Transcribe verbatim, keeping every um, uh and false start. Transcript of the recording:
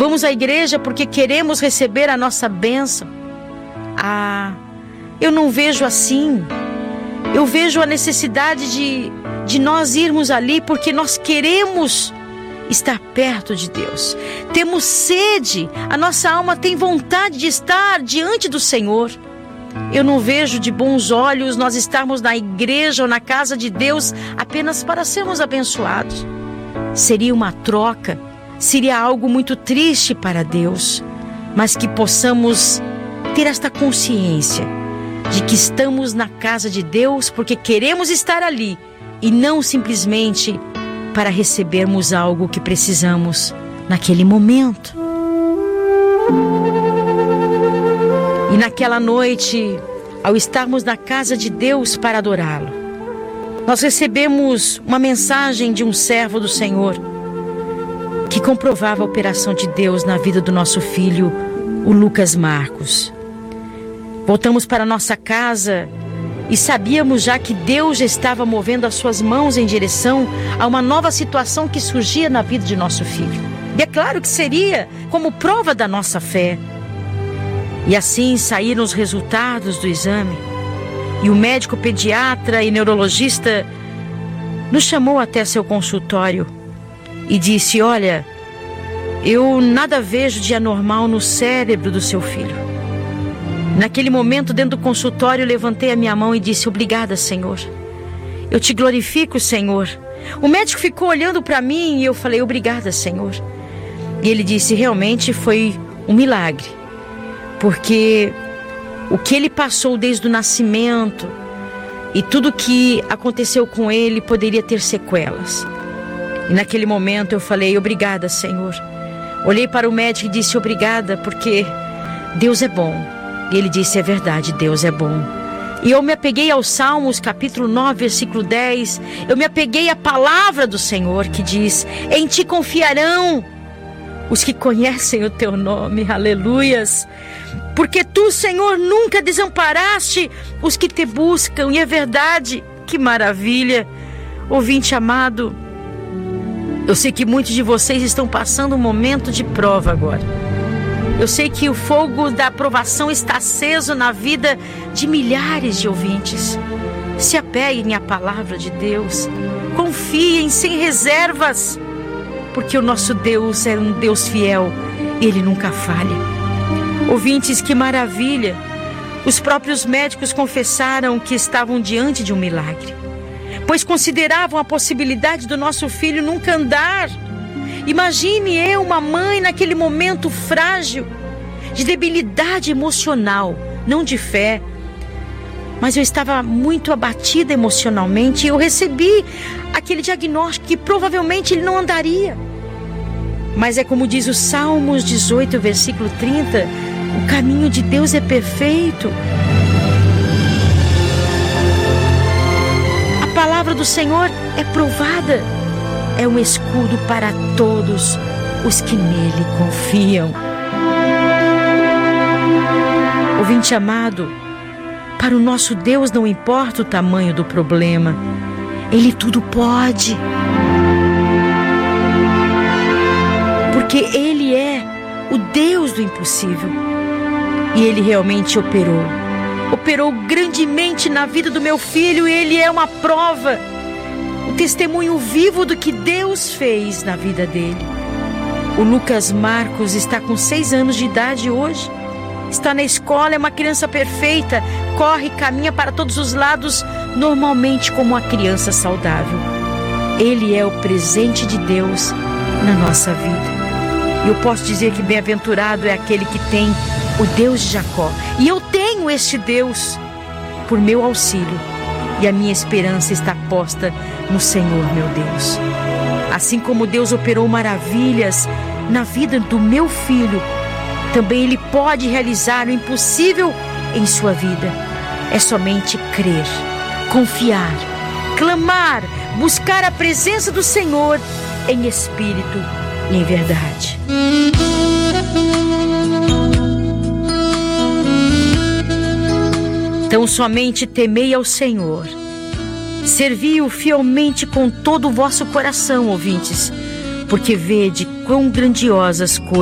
Vamos à igreja porque queremos receber a nossa bênção. Ah, eu não vejo assim. Eu vejo a necessidade de, de nós irmos ali porque nós queremos estar perto de Deus. Temos sede, a nossa alma tem vontade de estar diante do Senhor. Eu não vejo de bons olhos nós estarmos na igreja ou na casa de Deus apenas para sermos abençoados. Seria uma troca, seria algo muito triste para Deus, mas que possamos ter esta consciência de que estamos na casa de Deus porque queremos estar ali e não simplesmente para recebermos algo que precisamos naquele momento. E naquela noite, ao estarmos na casa de Deus para adorá-lo, nós recebemos uma mensagem de um servo do Senhor que comprovava a operação de Deus na vida do nosso filho, o Lucas Marcos. Voltamos para nossa casa e sabíamos já que Deus já estava movendo as suas mãos em direção a uma nova situação que surgia na vida de nosso filho. E é claro que seria como prova da nossa fé. E assim saíram os resultados do exame. E o médico pediatra e neurologista nos chamou até seu consultório e disse: olha, eu nada vejo de anormal no cérebro do seu filho. Naquele momento, dentro do consultório, levantei a minha mão e disse: obrigada, Senhor. Eu te glorifico, Senhor. O médico ficou olhando para mim e eu falei: obrigada, Senhor. E ele disse: realmente foi um milagre. Porque o que ele passou desde o nascimento e tudo que aconteceu com ele poderia ter sequelas. E naquele momento eu falei: obrigada, Senhor. Olhei para o médico e disse: obrigada, porque Deus é bom. E ele disse: é verdade, Deus é bom. E eu me apeguei aos Salmos, capítulo nove, versículo dez. Eu me apeguei à palavra do Senhor que diz: em ti confiarão os que conhecem o teu nome. Aleluias. Porque tu, Senhor, nunca desamparaste os que te buscam. E é verdade. Que maravilha. Ouvinte amado, eu sei que muitos de vocês estão passando um momento de prova agora. Eu sei que o fogo da aprovação está aceso na vida de milhares de ouvintes. Se apeguem à palavra de Deus. Confiem sem reservas. Porque o nosso Deus é um Deus fiel. E Ele nunca falha. Ouvintes, que maravilha. Os próprios médicos confessaram que estavam diante de um milagre, pois consideravam a possibilidade do nosso filho nunca andar. Imagine eu, uma mãe, naquele momento frágil, de debilidade emocional, não de fé. Mas eu estava muito abatida emocionalmente e eu recebi aquele diagnóstico que provavelmente ele não andaria. Mas é como diz o Salmos dezoito, versículo trinta, o caminho de Deus é perfeito. A palavra do Senhor é provada. É um escudo para todos os que nele confiam. Ouvinte amado, para o nosso Deus não importa o tamanho do problema. Ele tudo pode. Porque Ele é o Deus do impossível. E Ele realmente operou. Operou grandemente na vida do meu filho. E Ele é uma prova, o testemunho vivo do que Deus fez na vida dele. O Lucas Marcos está com seis anos de idade hoje. Está na escola, é uma criança perfeita. Corre, caminha para todos os lados, normalmente como uma criança saudável. Ele é o presente de Deus na nossa vida. E eu posso dizer que bem-aventurado é aquele que tem o Deus de Jacó. E eu tenho este Deus por meu auxílio. E a minha esperança está posta no Senhor, meu Deus. Assim como Deus operou maravilhas na vida do meu filho, também Ele pode realizar o impossível em sua vida. É somente crer, confiar, clamar, buscar a presença do Senhor em espírito e em verdade. Então somente temei ao Senhor, servi-o fielmente com todo o vosso coração, ouvintes, porque vede quão grandiosas coisas